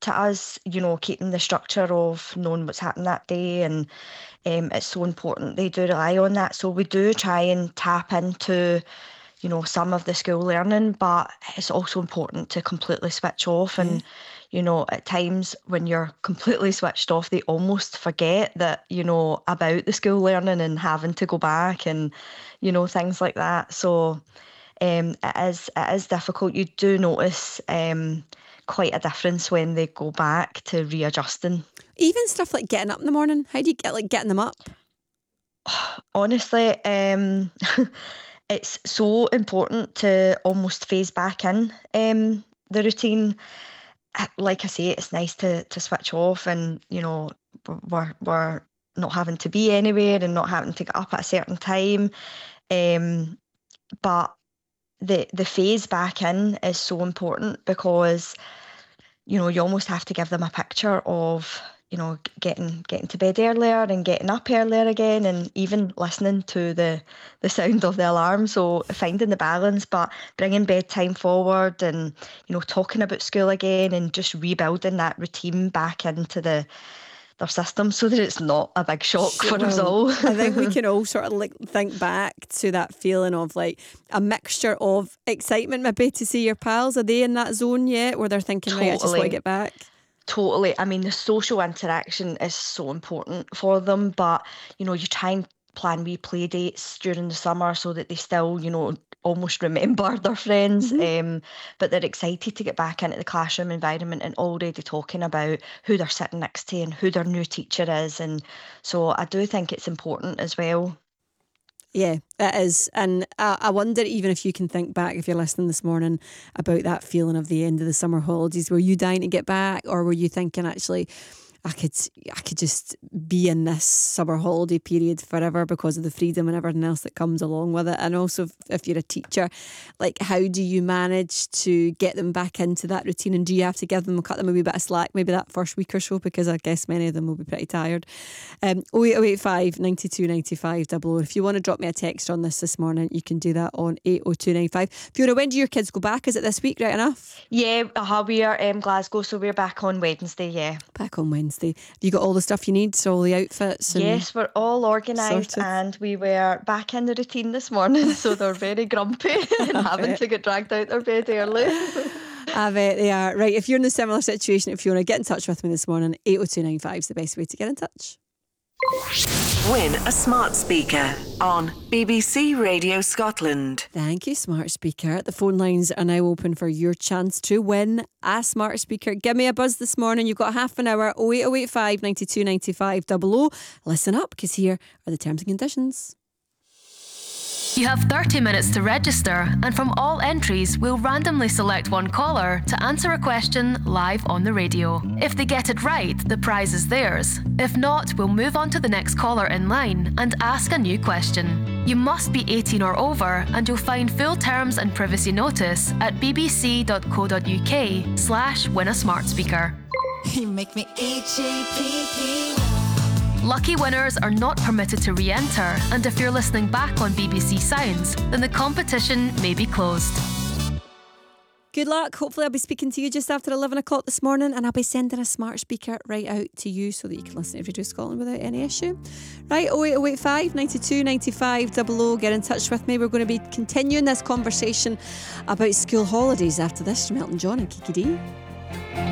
to us, keeping the structure of knowing what's happened that day, and it's so important. They do rely on that. So we do try and tap into, some of the school learning, but it's also important to completely switch off. And, at times when you're completely switched off, they almost forget that, about the school learning and having to go back and, things like that. So it is difficult. You do notice quite a difference when they go back to readjusting. Even stuff like getting up in the morning, how do you get getting them up? Honestly, it's so important to almost phase back in the routine. Like I say, it's nice to switch off, and we're not having to be anywhere and not having to get up at a certain time. But the phase back in is so important, because you almost have to give them a picture of getting to bed earlier and getting up earlier again, and even listening to the sound of the alarm. So finding the balance, but bringing bedtime forward, and talking about school again, and just rebuilding that routine back into their system, so that it's not a big shock for us all. I think we can all sort of think back to that feeling of a mixture of excitement maybe to see your pals. Are they in that zone yet where they're thinking, right, I just want to get back? Totally. I mean, the social interaction is so important for them, but you try and plan wee play dates during the summer so that they still, almost remember their friends, but they're excited to get back into the classroom environment and already talking about who they're sitting next to and who their new teacher is. And so I do think it's important as well. Yeah, it is. And I wonder, even if you can think back, if you're listening this morning, about that feeling of the end of the summer holidays. Were you dying to get back, or were you thinking, actually, I could just be in this summer holiday period forever because of the freedom and everything else that comes along with it? And also, if you're a teacher, how do you manage to get them back into that routine? And do you have to cut them a wee bit of slack maybe that first week or so, because I guess many of them will be pretty tired? 08085 92 95 00. If you want to drop me a text on this morning, you can do that on 80295. Fiona, when do your kids go back? Is it this week, right enough? Yeah, we are in Glasgow, so we're back on Wednesday. Yeah, back on Wednesday. Have you got all the stuff you need, so all the outfits? Yes, we're all organised, and we were back in the routine this morning, so they're very grumpy and having to get dragged out their bed early. I bet they are. Right, if you're in a similar situation, if you want to get in touch with me this morning, 80295 is the best way to get in touch. Win a smart speaker on BBC Radio Scotland. Thank you, smart speaker. The phone lines are now open for your chance to win a smart speaker. Give me a buzz this morning. You've got half an hour. 08085 92 95 00. Listen up, because here are the terms and conditions. You have 30 minutes to register, and from all entries, we'll randomly select one caller to answer a question live on the radio. If they get it right, the prize is theirs. If not, we'll move on to the next caller in line and ask a new question. You must be 18 or over, and you'll find full terms and privacy notice at bbc.co.uk/win-a-smart-speaker. You make me itchy. Lucky winners are not permitted to re-enter, and if you're listening back on BBC Sounds, then the competition may be closed. Good luck. Hopefully I'll be speaking to you just after 11 o'clock this morning, and I'll be sending a smart speaker right out to you so that you can listen to Radio Scotland without any issue. Right, 08085 92 95 00. Get in touch with me. We're going to be continuing this conversation about school holidays after this from Elton John and Kiki D.